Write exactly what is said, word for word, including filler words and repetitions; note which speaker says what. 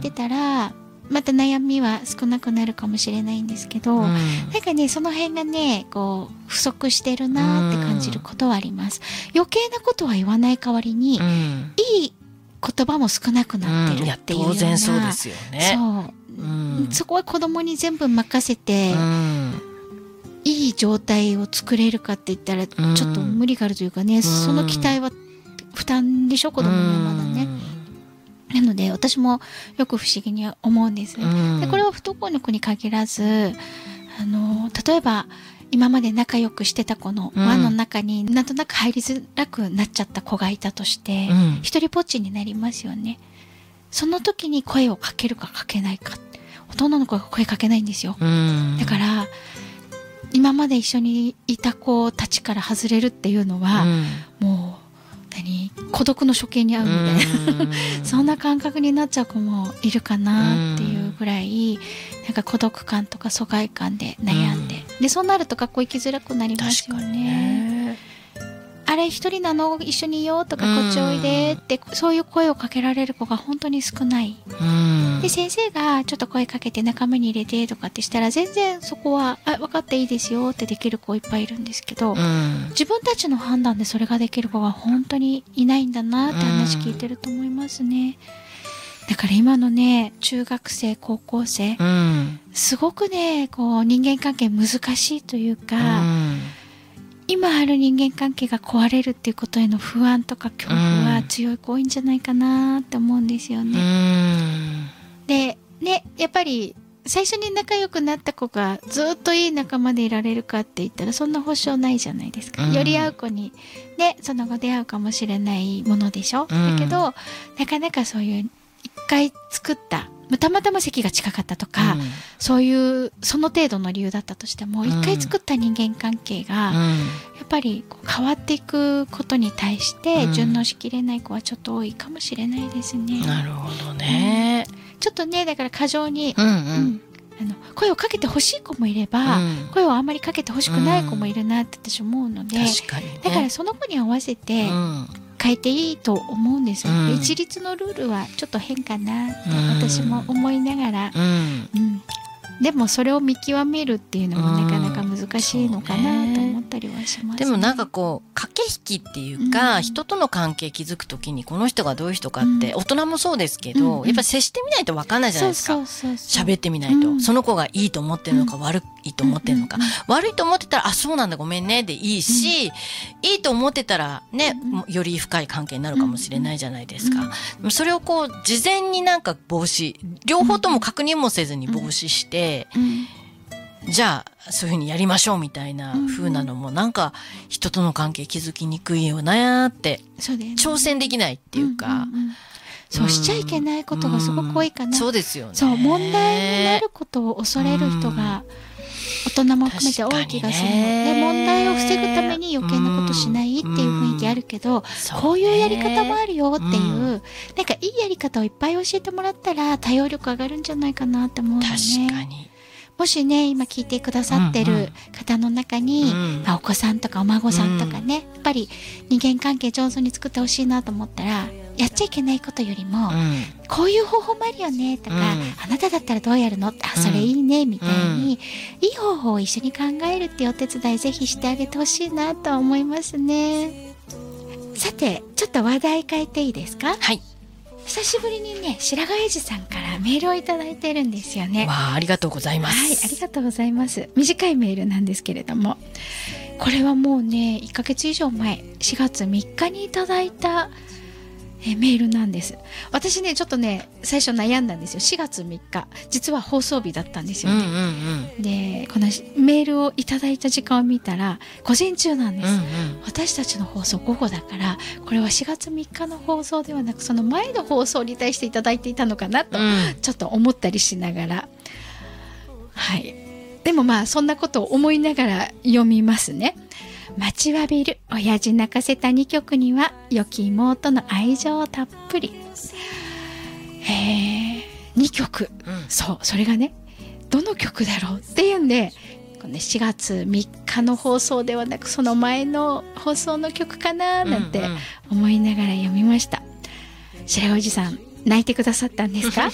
Speaker 1: てたら、また悩みは少なくなるかもしれないんですけど、うん、なんかねその辺がねこう不足してるなって感じることはあります。余計なことは言わない代わりに、うん、いい言葉も少なくなってるっていうような、
Speaker 2: うん、いや当然そうですよね。
Speaker 1: そう、うん、そこは子供に全部任せて、うん、いい状態を作れるかって言ったらちょっと無理があるというかね、うん、その期待は負担でしょ子供にはまだね、うん、なので私もよく不思議に思うんです、うん、でこれは不登校の子に限らずあの例えば今まで仲良くしてた子の輪の中になんとなく入りづらくなっちゃった子がいたとして、うん、一人ぼっちになりますよね。その時に声をかけるかかけないか、ほとんどの子が声かけないんですよ、うん、だから今まで一緒にいた子たちから外れるっていうのは、うん、もう何孤独の処刑に遭うみたいなそんな感覚になっちゃう子もいるかなっていうぐらい、なんか孤独感とか疎外感で悩んで、うん、でそうなると学校行きづらくなりますよね。あれ一人なの一緒にいようとかこっちおいでって、うん、そういう声をかけられる子が本当に少ない、うん、で先生がちょっと声かけて仲間に入れてとかってしたら全然そこはあ分かっていいですよってできる子いっぱいいるんですけど、うん、自分たちの判断でそれができる子が本当にいないんだなって話聞いてると思いますね。だから今のね中学生高校生、うん、すごくねこう人間関係難しいというか、うん、今ある人間関係が壊れるっていうことへの不安とか恐怖は強い子多いんじゃないかなって思うんですよね、うん、でねやっぱり最初に仲良くなった子がずっといい仲間でいられるかって言ったらそんな保証ないじゃないですか、うん、より合う子にねその後出会うかもしれないものでしょ、うん、だけどなかなかそういう一回作ったたまたま席が近かったとか、うん、そういうその程度の理由だったとしても、うん、一回作った人間関係が、うん、やっぱりこう変わっていくことに対して順応しきれない子はちょっと多いかもしれないですね、
Speaker 2: うん、なるほどね、
Speaker 1: うん、ちょっとねだから過剰に、うんうんうんあの声をかけてほしい子もいれば、うん、声をあんまりかけてほしくない子もいるなって私思うので、うん確かにね、だからその子に合わせて、うん変えていいと思うんですよ、うん、一律のルールはちょっと変かなって私も思いながら、うんうん、でもそれを見極めるっていうのもなかなか難しいのかなと思ったりはします、ね、
Speaker 2: でもなんかこう駆け引きっていうか、うん、人との関係築くときにこの人がどういう人かって、うん、大人もそうですけど、うん、やっぱ接してみないと分かんないじゃないですか。喋ってみないと、うん、その子がいいと思ってるのか、うん、悪いと思ってるのか、うん、悪いと思ってたらあそうなんだごめんねでいいし、うん、いいと思ってたらね、うん、より深い関係になるかもしれないじゃないですか、うん、それをこう事前になんか防止両方とも確認もせずに防止して、うんうん、じゃあそういうふうにやりましょうみたいな風なのもなんか人との関係築きにくいよなって、そうだよね、挑戦できないっていうか、うんうんうん、
Speaker 1: そうしちゃいけないことがすごく多いかな、うん、
Speaker 2: そうですよね。
Speaker 1: そう問題になることを恐れる人が大人も含めて多い気がするので、問題を防ぐために余計なことしないっていう雰囲気あるけど、こういうやり方もあるよっていう、うん、なんかいいやり方をいっぱい教えてもらったら対応力上がるんじゃないかなって思うのね。
Speaker 2: 確かに。
Speaker 1: もしね今聞いてくださってる方の中に、うんうんまあ、お子さんとかお孫さんとかね、うん、やっぱり人間関係上手に作ってほしいなと思ったらやっちゃいけないことよりも、うん、こういう方法もあるよねとか、うん、あなただったらどうやるのってあそれいいねみたいに、うん、いい方法を一緒に考えるっていうお手伝いぜひしてあげてほしいなと思いますね。さてちょっと話題変えていいですか。
Speaker 2: はい。
Speaker 1: 久しぶりにね白髪エイジさんからメールをいただいているんですよね。
Speaker 2: わあ、ありがとうございます。
Speaker 1: はい、ありがとうございます。短いメールなんですけれども、これはもうねいっかげつ以上前しがつみっかにいただいたえメールなんです。私ねちょっとね最初悩んだんですよ。しがつみっか実は放送日だったんですよね、うんうんうん、でこのメールをいただいた時間を見たら午前中なんです、うんうん、私たちの放送午後だからこれはしがつみっかの放送ではなくその前の放送に対していただいていたのかなと、うん、ちょっと思ったりしながら、はい、でもまあそんなことを思いながら読みますね。待ちわびる親父泣かせたにきょくには良き妹の愛情たっぷり。へーにきょく、うん、そうそれがねどの曲だろうっていうんでこの、ね、しがつみっかの放送ではなくその前の放送の曲かななんて思いながら読みました、うんうん、白おじさん泣いてくださったんですか